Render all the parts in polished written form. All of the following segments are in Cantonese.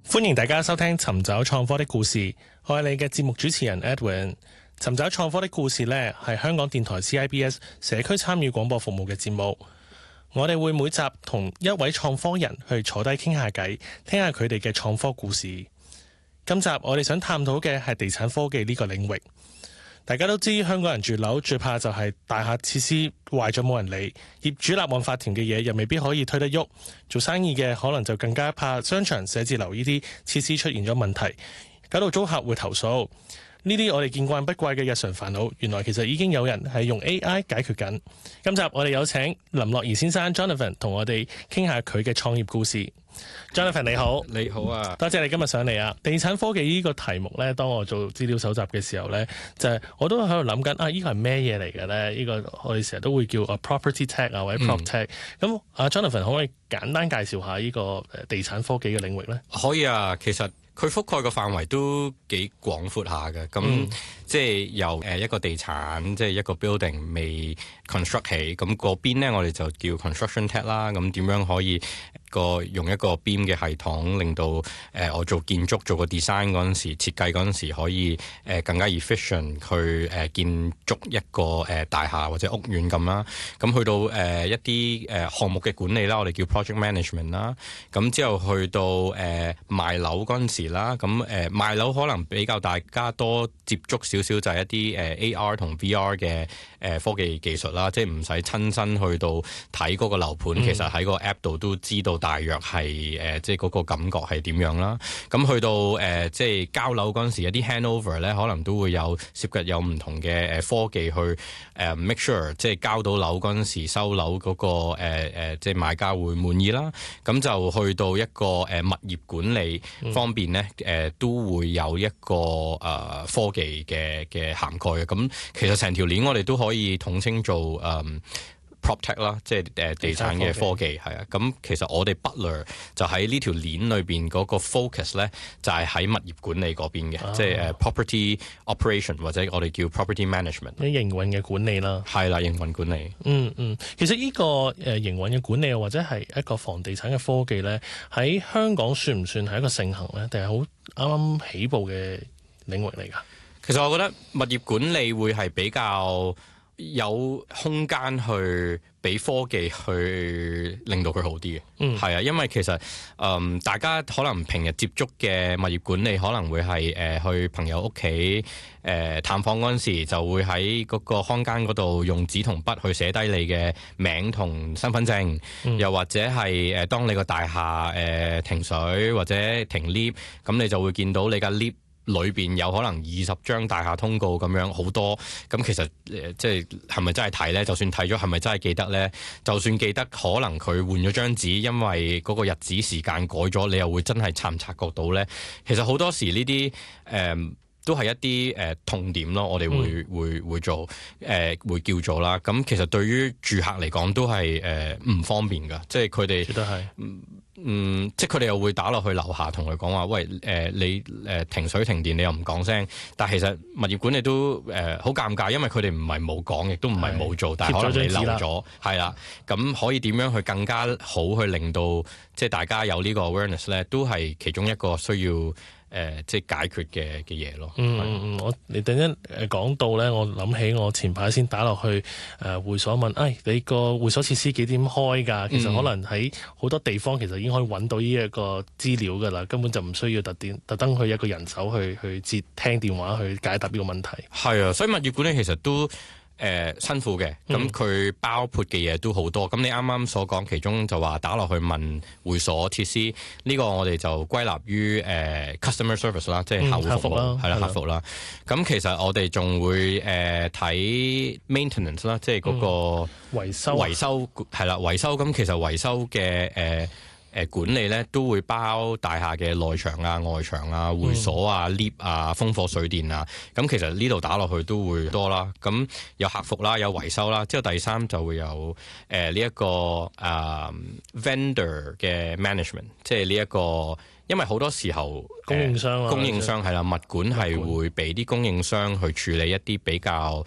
歡迎大家收聽尋找創科的故事，我係你嘅節目主持人 Edwin。尋找創科的故事呢，係香港電台 CIBS 社區參與廣播服務嘅節目。我哋會每集同一位創科人去坐低傾下偈，聽下佢哋嘅創科故事。今集我哋想探討嘅係地產科技呢個領域。大家都知香港人住樓最怕就係大廈設施壞咗冇人理，業主立案法團嘅嘢又未必可以推得喐，做生意嘅可能就更加怕商場、寫字樓呢啲設施出現咗問題，搞到租客會投訴。呢啲我哋見慣不怪嘅日常煩惱，原來其實已經有人係用 AI 解決緊。今集我哋有請林樂儀先生 Jonathan 同我哋傾下佢嘅創業故事。Jonathan 你好。 你好啊， 多謝你今日上嚟啊！地產科技呢個題目呢，當我做資料搜集嘅時候呢，就係我都喺度諗緊呢個係咩嘢嚟嘅呢？呢個我哋成日都會叫 property tech 啊，或者 prop tech。咁Jonathan 可唔可以簡單介紹下呢個地產科技嘅領域呢？ 可以啊，其實佢覆蓋個範圍都幾廣闊下嘅。咁即係由一個地產，即係一個 building 未 construct 起，咁嗰邊呢，我哋就叫 construction tech 啦。咁點樣可以用一個 BIM 嘅系統，令到我做建築做個 design 嗰陣時，設計嗰陣時可以更加 efficient 去建築一個大廈或者屋苑咁啦。咁去到一啲項目嘅管理啦，我哋叫 project management 啦。咁之後去到賣樓嗰陣時啦，咁賣樓可能比較大家多接觸少少就係一啲AR 同 VR 嘅科技技術啦，即係唔使親身去到睇嗰個樓盤，其實喺個 app 度都知道大約係即係嗰個感覺係點樣啦。咁去到即係交樓嗰陣時，一啲 handover 咧，可能都會涉及有唔同嘅科技去make sure 即係交到樓嗰陣時收樓嗰個即係買家會滿意啦。咁就去到一個物業管理方面咧，都會有一個科技嘅涵蓋嘅。咁其實成條鏈我哋都可以統稱做PropTech 啦，即係地產嘅科技係啊。咁其實我哋 Butler 就喺呢條鏈裏邊嗰個 focus 咧，就係喺物業管理嗰邊嘅，即係property operation 或者我哋叫 property management。 啲營運嘅管理啦，係啦，營運管理。 其實呢個營運嘅管理或者係一個房地產嘅科技咧，喺香港算唔算係一個盛行咧？定係好啱啱起步嘅領域嚟㗎？ 其實我覺得物業管理會係比較有空間去俾科技去令到佢好啲嘅，係啊，因為其實大家可能平日接觸嘅物業管理可能會係去朋友屋企探訪嗰陣時，就會喺嗰個看更嗰度用紙同筆去寫低你嘅名同身份證，又或者係當你個大廈停水或者停 lift， 咁你就會見到你架 lift裏邊有可能20張大廈通告咁樣好多，咁其實即係咪真係睇呢？就算睇咗係咪真係記得呢？就算記得，可能佢換咗張紙，因為嗰個日子時間改咗，你又會真係察唔察覺到呢？其實好多時呢啲都係一啲痛點咯，我哋會做會叫做啦。咁其實對於住客嚟講都係唔方便㗎，即係佢哋絕對係。 即係佢哋又會打落去樓下同佢講話，喂，你停水停電你又唔講聲，但係其實物業管理都好尷尬，因為佢哋唔係冇講，亦都唔係冇做，但係可能你漏咗，係啦，咁可以點樣去更加好去令到即係大家有呢個 awareness 咧，都係其中一個需要即係解決嘅嘢咯。 你突然間講到咧，我諗起我前排先打落去會所問，你個會所設施幾點開㗎？其實可能喺好多地方其實已經可以揾到呢一個資料㗎啦，根本就唔需要特登去一個人手去接聽電話去解答呢個問題。係啊，所以物業管理其實都辛苦嘅，咁佢包括嘅嘢都好多。咁你啱啱所講，其中就話打落去問會所設施呢個，我哋就歸納於customer service 啦，即係客戶服務，係啦，客服啦。咁其實我哋仲會睇 maintenance 啦，即係嗰個維修係啦，維修。咁其實維修嘅管理咧都會包大廈嘅內牆啊、外牆啊、會所啊、lift 啊、風火水電啊。咁其實呢度打落去都會多啦。咁有客服啦，有維修啦。之後第三就會有呢一個vendor 嘅 management， 即係呢一個，因為好多時候供應商係啦，物管係會俾啲供應商去處理一啲比較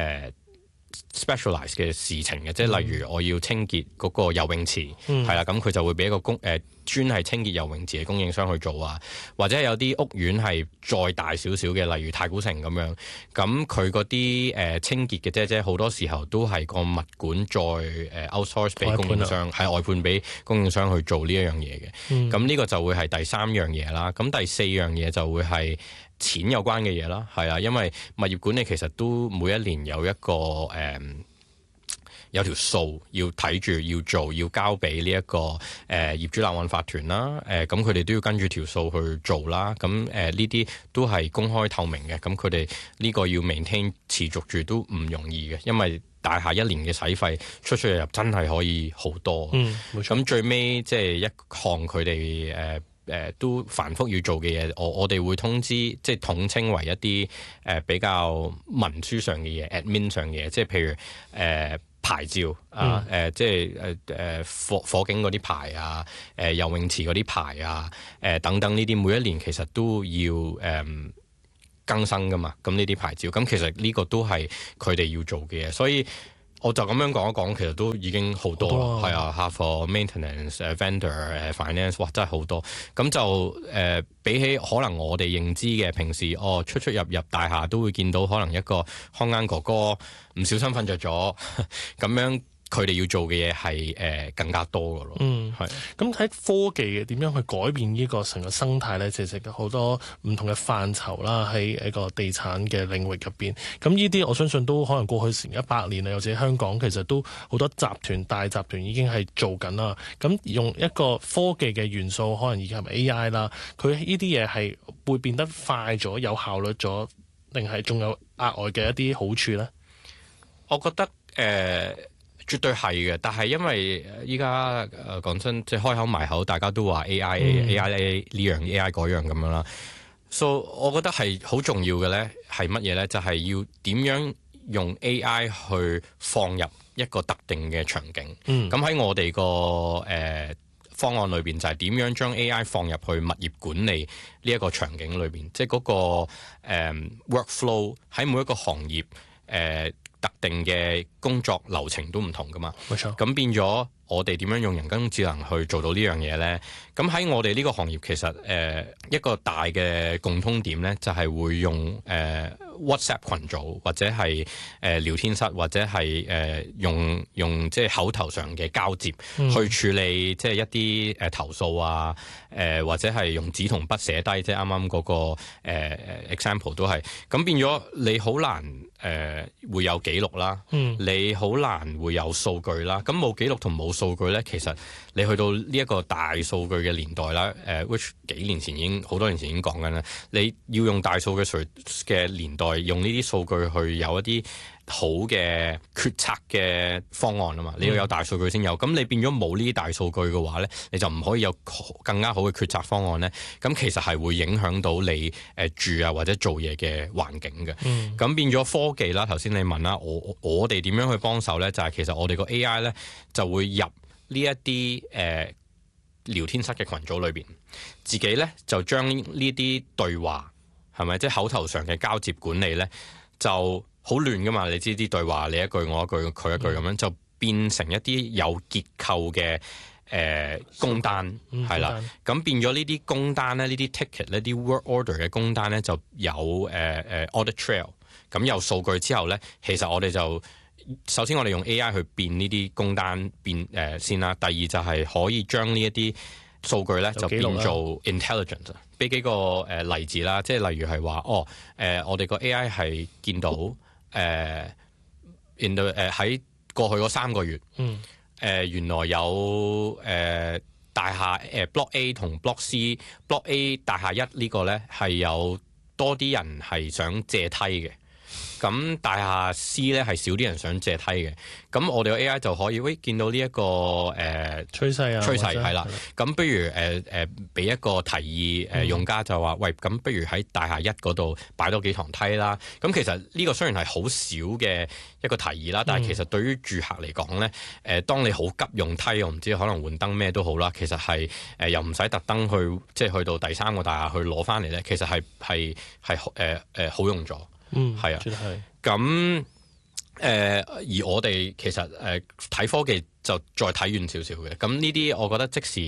specialize 嘅事情嘅，即係例如我要清潔嗰個游泳池，係啦，咁佢就會俾一個專係清潔游泳池嘅供應商去做啊，或者有啲屋苑係再大少少嘅，例如太古城咁樣，咁佢嗰啲清潔嘅姐姐好多時候都係個物管再outsource 俾供應商，係外判俾供應商去做呢一樣嘢嘅。咁呢個就會係第三樣嘢啦。咁第四樣嘢就會係錢有關嘅嘢啦，係啊，因為物業管理其實都每一年有一個有條數要睇住要做，要交俾呢一個業主立案法團啦。咁佢哋都要跟住條數去做啦。咁呢啲都係公開透明嘅。咁佢哋呢個要 maintain 持續住都唔容易嘅，因為大廈一年嘅使費出入真係可以好多。 冇錯。 咁最尾即係一項佢哋都繁複要做嘅嘢，我哋會通知，即係統稱為一啲比較文書上嘅嘢、admin 上嘅嘢，即係譬如牌照啊，即係火警嗰啲牌啊，游泳池嗰啲牌啊，等等呢啲，每一年其實都要更新噶嘛。咁呢啲牌照，咁其實呢個都係佢哋要做嘅嘢，所以我就咁樣講一講，其實都已經好多啦。係啊，half maintenance、vendor、finance， 哇，真係好多。咁就比起可能我哋認知嘅平時出入大廈都會見到，可能一個看更哥哥唔小心瞓着咗咁樣。佢哋要做嘅嘢係更加多嘅咯。係。 咁喺科技嘅點樣去改變呢個成個生態咧？其實好多唔同嘅範疇啦，喺一個地產嘅領域入邊。咁呢啲我相信都可能過去成100年啊，或者香港其實都好多集團、大集團已經係做緊啦。咁用一個科技嘅元素，可能而家係咪 AI 啦？佢呢啲嘢係會變得快咗、有效率咗，定係仲有額外嘅一啲好處咧？ 我覺得絕對係嘅，但係因為依家講真，即係開口埋口，大家都話 AI 呢樣 AI 嗰樣咁樣啦。所以我覺得係好重要嘅咧，係乜嘢咧？就係要點樣用 AI 去放入一個特定嘅場景。咁喺我哋個方案裏邊，就係點樣將 AI 放入去物業管理呢一個場景裏邊，即係嗰個workflow 喺每一個行業特定嘅工作流程都唔同噶嘛， 冇錯。 咁變咗我哋點樣用人工智能去做到呢樣嘢呢？咁喺我哋呢個行業，其實一個大嘅共通點呢，就係會用WhatsApp 群組或者係聊天室或者係用即係口頭上嘅交接去處理即係一啲投訴啊，或者係用紙同筆寫低，即係啱啱嗰個example 都係咁，變咗你好難會有記錄啦，你好難會有數據啦。咁冇記錄同冇數據咧，其實你去到呢一個大數據嘅年代啦，which 幾年前已經好多年前已經講緊啦，你要用大數據嘅年代，用呢啲數據去有一啲好嘅決策嘅方案啊嘛，你要有大數據先有。咁你變咗冇呢啲大數據嘅話咧，你就唔可以有更加好嘅決策方案咧。咁其實係會影響到你住啊或者做嘢嘅環境嘅。咁變咗科技啦，頭先你問啦，我哋點樣去幫手咧？就係其實我哋個 AI 咧就會入呢一啲聊天室嘅群組裏邊，自己咧就將呢啲對話係咪即係口頭上嘅交接管理咧，就好亂噶嘛？你知啲對話你一句我一句佢一句咁樣，就變成一啲有結構嘅工單係啦。咁變咗呢啲工單咧，呢啲 ticket 呢啲 work order 嘅工單咧就有audit trail。咁有數據之後咧，其實我哋就首先我哋用 AI 去變呢啲工單變先啦。第二就係可以將呢一啲數據咧就變做 intelligent。俾幾個例子啦，即係例如係話我哋個 AI 係見到喺過去嗰3個月，原來有大廈Block A 同 Block C，Block A 大廈1呢個咧係有多啲人係想借梯嘅。咁大廈 C 咧係少啲人想借梯嘅，咁我哋個 AI 就可以見到呢一個趨勢係啦。咁不如俾一個提議用家就話喂，咁不如喺大廈1嗰度擺多幾堂梯啦。咁其實呢個雖然係好少嘅一個提議啦，但係其實對於住客嚟講咧，當你好急用梯，我唔知可能換燈咩都好啦，其實係又唔使特登去即係去到第3個大廈去攞翻嚟咧，其實係好用咗。係啊，咁而我哋其實睇科技就再睇遠少少嘅，咁呢啲我覺得即時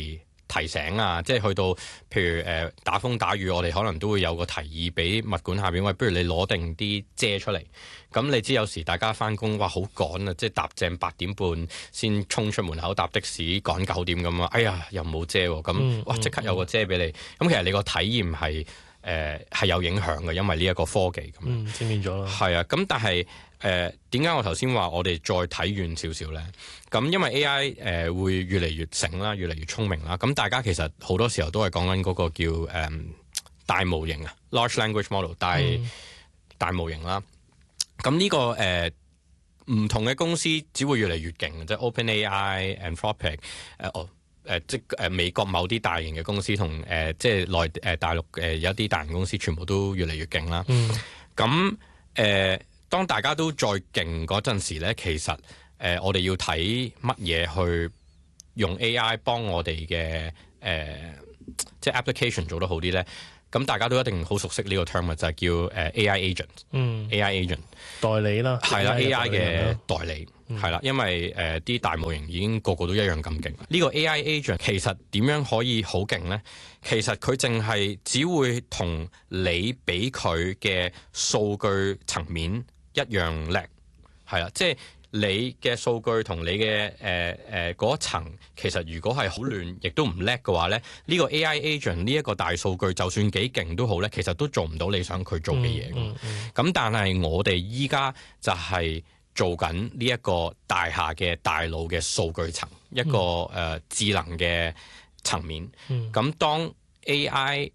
提醒啊，即係去到譬如打風打雨，我哋可能都會有個提議俾物管下邊，喂，不如你攞定啲遮出嚟。咁你知有時大家翻工哇好趕啊，即係搭正8點半先衝出門口搭的士趕9點咁啊！哎呀又冇遮喎，咁哇即刻有個遮俾你。咁其實你個體驗係有影響嘅，因為呢一個科技咁。 正面咗啦。 係啊，咁但係點解我頭先話我哋再睇遠少少咧？咁因為 AI 會越嚟越醒啦，越嚟越聰明啦。咁大家其實好多時候都係講緊嗰個叫大模型啊 ，large language model 大模型啦。咁呢個唔同嘅公司只會越嚟越勁，即係 OpenAI、Anthropic 美國某啲大型嘅公司同即係大陸有一啲大型公司，全部都越嚟越勁啦。咁當大家都再勁嗰陣時咧，其實我哋要睇乜嘢去用 AI 幫我哋嘅即係 application 做得好啲咧？咁大家都一定好熟悉呢個 term 就係叫AI agent，AI agent 代理啦， 係啦 AI 嘅代理係啦，因為啲大模型已經個個都一樣咁勁。呢個 AI agent 其實點樣可以好勁咧？其實佢淨係只會同你俾佢嘅數據層面一樣叻，係啦，即係你嘅數據同你嘅嗰一層，其實如果係好亂，亦都唔叻嘅話咧，呢個 AI agent 呢一個大數據，就算幾勁都好咧，其實都做唔到你想佢做嘅嘢。咁但係我哋依家就係做緊呢一個大廈嘅大腦嘅數據層，一個智能嘅層面。咁當 AI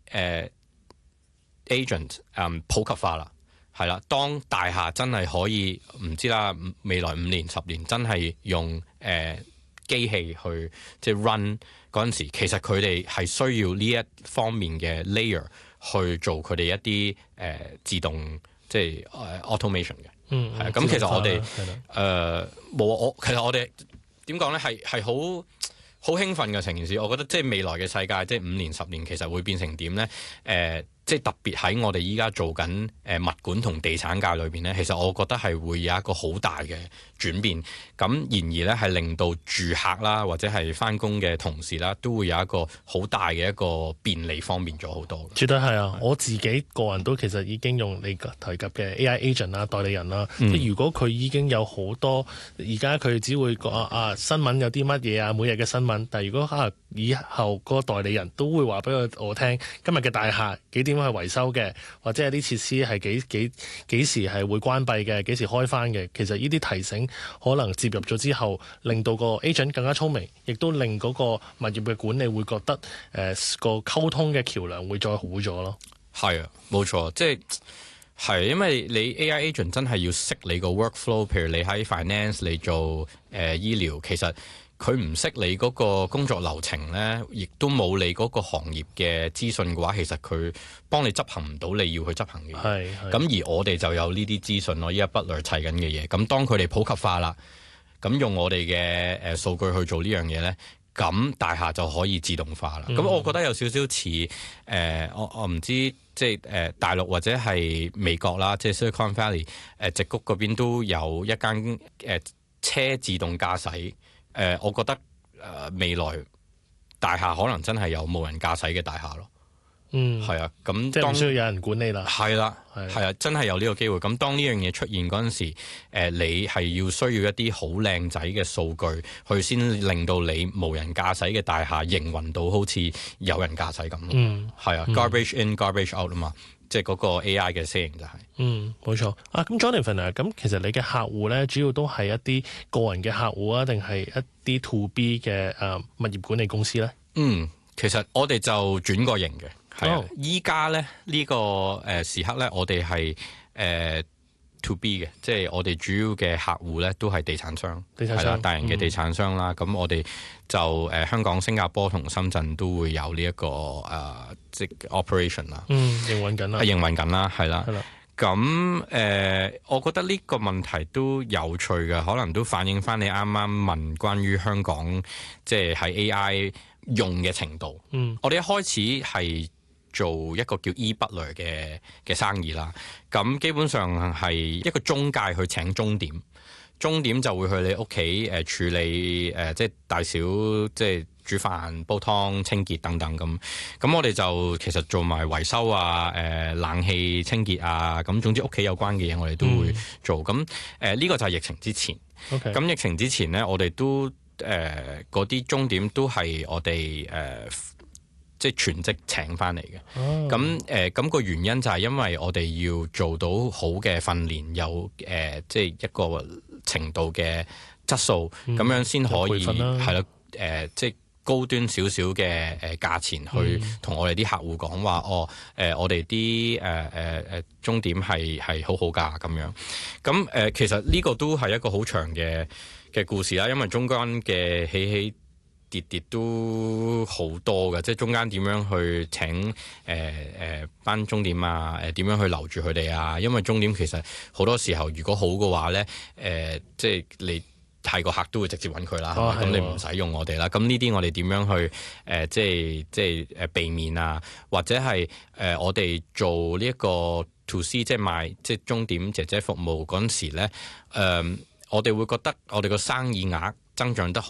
agent 普及化啦。係啦，當大廈真係可以唔知啦，未來5年10年真係用機器去即係 run 嗰陣時，其實佢哋係需要呢一方面嘅 layer 去做佢哋一啲自動即係automation 嘅。係咁其實我哋冇其實我哋點講咧？係好興奮嘅成件事。我覺得即係未來嘅世界，即係5年10年，其實會變成點咧？即係特別喺我哋依家做緊物管同地產界裏邊咧，其實我覺得係會有一個好大嘅轉變。咁然而咧係令到住客啦，或者係返工嘅同事啦，都會有一個好大嘅一個便利，方便咗好多。 絕對係啊！我自己個人都其實已經用你提及嘅 AI agent 啦、代理人啦。即係如果佢已經有好多，而家佢只會講新聞有啲乜嘢啊，每日嘅新聞。但係如果以後嗰個代理人都會話俾我聽，今日嘅大廈幾點去維修嘅，或者係啲設施係幾時係會關閉嘅，幾時開翻嘅。其實呢啲提醒可能接入咗之後，令到個 agent 更加聰明，亦都令嗰個物業嘅管理會覺得個溝通嘅橋梁會再好咗咯。 係啊，冇錯，即係因為你 AI agent 真係要識你個 workflow， 譬如你喺 finance 你做醫療，其實佢唔識你嗰個工作流程咧，亦都冇你嗰個行業嘅資訊嘅話，其實佢幫你執行唔到你要去執行嘅嘢。咁而我哋就有呢啲資訊咯，依家不斷砌緊嘅嘢。咁當佢哋普及化啦，咁用我哋嘅數據去做呢樣嘢咧，咁大廈就可以自動化啦。咁我覺得有少少似我唔知即係大陸或者係美國啦，即係 Silicon Valley 矽谷嗰邊都有一間車自動駕駛。我覺得未來大廈可能真係有無人駕駛嘅大廈咯。係啊，咁即係唔需要有人管理啦。 係啦，係啊，真係有呢個機會。咁當呢樣嘢出現嗰陣時，你係要需要一啲好靚仔嘅數據，去先令到你無人駕駛嘅大廈營運到好似有人駕駛咁咯。係啊，garbage in garbage out 啊嘛。即係嗰個 AI 嘅 saying 就係， 冇錯啊。咁 Jonathan 啊，咁其實你嘅客戶咧，主要都係一啲個人嘅客戶啊，定係一啲 to B 嘅物業管理公司咧？ 其實我哋就轉過型嘅，係啊。依家咧呢個時刻咧，我哋係to B 嘅，即係我哋主要嘅客戶咧都係地產商，係啦，大型嘅地產商啦。咁我哋就香港、新加坡同深圳都會有呢一個即 operation 啦， 營運緊啦， 營運緊啦，係啦。咁我覺得呢個問題都有趣嘅，可能都反映翻你啱啱問關於香港即係喺 AI 用嘅程度。我哋一開始係做一個叫 eButler 嘅生意啦，咁基本上係一個中介去請鐘點， 鐘點就會去你屋企處理即係大小即係煮飯、煲湯、清潔等等咁。咁我哋就其實做埋維修啊、冷氣清潔啊，咁總之屋企有關嘅嘢我哋都會做。咁呢個就係疫情之前。 OK。 咁疫情之前咧，我哋都嗰啲鐘點都係我哋即係全職請翻嚟嘅。咁個原因就係因為我哋要做到好嘅訓練，有即係一個程度嘅質素，咁樣先可以係咯即係高端少少嘅價錢去同我哋啲客戶講話，我哋啲鐘點係好好㗎咁樣。咁其實呢個都係一個好長嘅故事啦，因為中間嘅起跌都好多嘅，即係中間點樣去請班鐘點啊，點樣去留住佢哋啊？因為鐘點其實好多時候如果好嘅話咧，即係你係個客都會直接揾佢啦，咁你唔使用我哋啦。咁呢啲我哋點樣去即係避免啊？或者係我哋做呢一個 to C 即係賣即係鐘點姐姐服務嗰陣時咧，我哋會覺得我哋個生意額增長得